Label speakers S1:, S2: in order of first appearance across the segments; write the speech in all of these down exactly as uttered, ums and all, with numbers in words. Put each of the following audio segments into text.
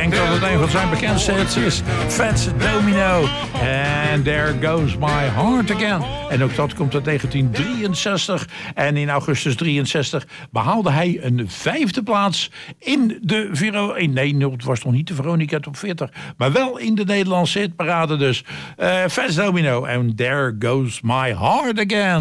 S1: denk dat het een van zijn bekendste hits is. Fats Domino. And There Goes My Heart Again. En ook dat komt uit negentien drieënzestig. En in augustus drieënzestig behaalde hij een vijfde plaats in de Vero... Nee, het was nog niet de Veronica Top veertig. Maar wel in de Nederlandse hitparade dus. Uh, Fats Domino. And There Goes My Heart Again.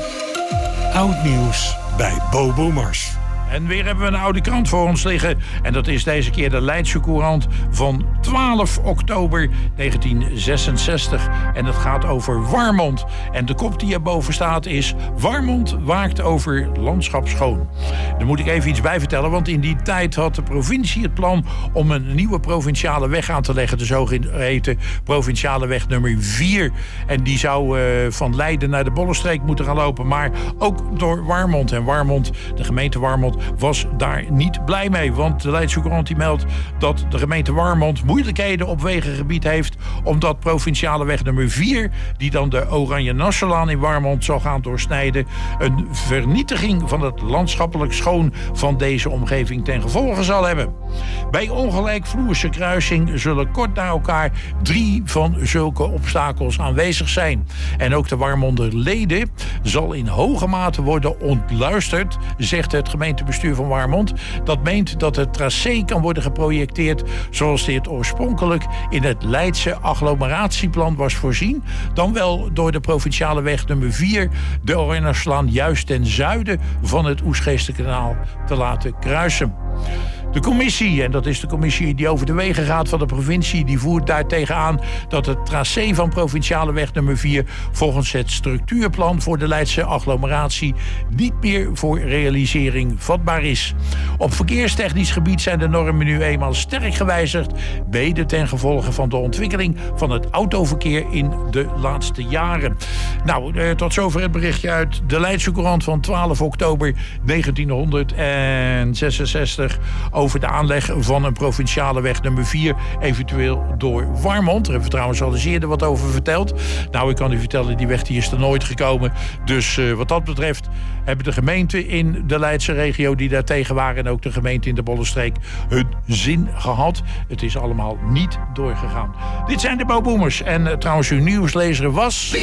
S2: Oud nieuws bij Bo Boomers.
S1: En weer hebben we een oude krant voor ons liggen. En dat is deze keer de Leidse Courant van twaalf oktober negentien zesenzestig. En het gaat over Warmond. En de kop die erboven staat is... Warmond waakt over landschap schoon. Daar moet ik even iets bij vertellen. Want in die tijd had de provincie het plan... om een nieuwe provinciale weg aan te leggen. De zogeheten provinciale weg nummer vier. En die zou uh, van Leiden naar de Bollenstreek moeten gaan lopen. Maar ook door Warmond. En Warmond, de gemeente Warmond... was daar niet blij mee. Want de Leidse Courant die meldt dat de gemeente Warmond moeilijkheden op wegengebied heeft, omdat provinciale weg nummer vier, die dan de Oranje Nassalaan in Warmond zal gaan doorsnijden, een vernietiging van het landschappelijk schoon van deze omgeving ten gevolge zal hebben. Bij ongelijkvloerse kruising zullen kort na elkaar drie van zulke obstakels aanwezig zijn. En ook de Warmonder leden zal in hoge mate worden ontluisterd, zegt het gemeentebestuur van Warmond. Dat meent dat het tracé kan worden geprojecteerd zoals dit oorspronkelijk in het Leidse agglomeratieplan was voorzien, dan wel door de provinciale weg nummer vier, de Oranjeslaan, juist ten zuiden van het Oegstgeesterkanaal te laten kruisen. De commissie, en dat is de commissie die over de wegen gaat van de provincie, die voert daartegen aan dat het tracé van provinciale weg nummer vier volgens het structuurplan voor de Leidse agglomeratie niet meer voor realisering vatbaar is. Op verkeerstechnisch gebied zijn de normen nu eenmaal sterk gewijzigd, mede ten gevolge van de ontwikkeling van het autoverkeer in de laatste jaren. Nou, eh, tot zover het berichtje uit de Leidse Courant van twaalf oktober negentien zesenzestig... over de aanleg van een provinciale weg nummer vier, eventueel door Warmond. Daar hebben we trouwens al eens eerder wat over verteld. Nou, ik kan u vertellen, die weg die is er nooit gekomen. Dus uh, wat dat betreft hebben de gemeenten in de Leidse regio die daar tegen waren en ook de gemeente in de Bollenstreek hun zin gehad. Het is allemaal niet doorgegaan. Dit zijn de Bo Boomers. En uh, trouwens, uw nieuwslezer was...